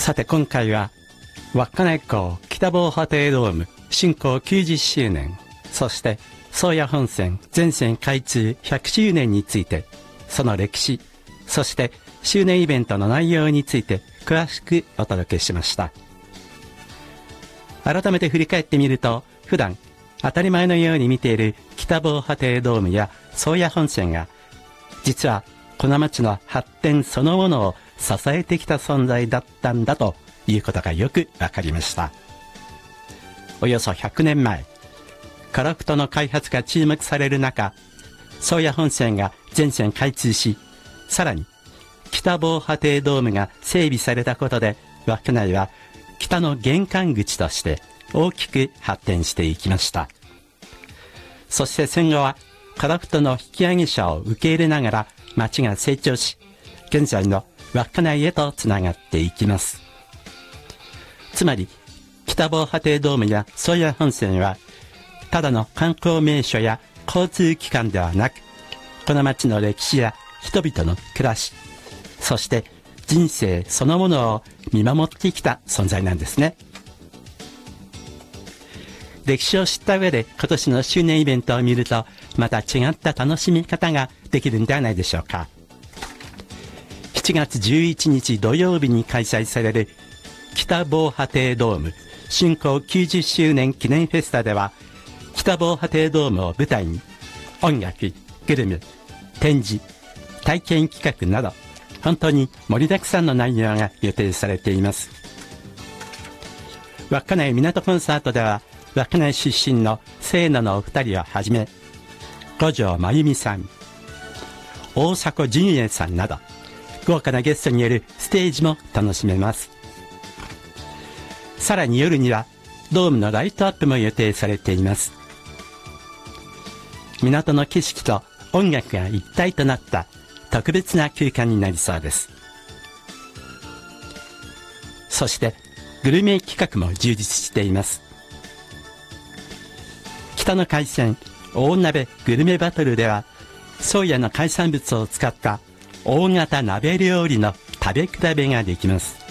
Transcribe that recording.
さて今回は稚内港北防波堤ドーム竣工90周年、そして宗谷本線全線開通100周年について、その歴史、そして周年イベントの内容について詳しくお届けしました。改めて振り返ってみると、普段当たり前のように見ている北防波堤ドームや宗谷本線が、実はこの町の発展そのものを支えてきた存在だったんだということがよくわかりました。およそ100年前、樺太の開発が注目される中、宗谷本線が全線開通し、さらに北防波堤ドームが整備されたことで、稚内は北の玄関口として大きく発展していきました。そして戦後は樺太の引き上げ者を受け入れながら町が成長し、現在の稚内へとつながっていきます。つまり北防波堤ドームや宗谷本線はただの観光名所や交通機関ではなく、この町の歴史や人々の暮らし、そして人生そのものを見守ってきた存在なんですね。歴史を知った上で今年の周年イベントを見ると、また違った楽しみ方ができるんではないでしょうか。7月11日土曜日に開催される北防波堤ドーム竣工90周年記念フェスタでは、北防波堤ドームを舞台に音楽、グルメ、展示、体験企画など、本当に盛りだくさんの内容が予定されています。稚内港コンサートでは、稚内出身の清野のお二人をはじめ、五条真由美さん、大迫純英さんなど、豪華なゲストによるステージも楽しめます。さらに夜にはドームのライトアップも予定されています。港の景色と音楽が一体となった特別な空間になりそうです。そしてグルメ企画も充実しています。北の海鮮大鍋グルメバトルでは、宗谷の海産物を使った大型鍋料理の食べ比べができます。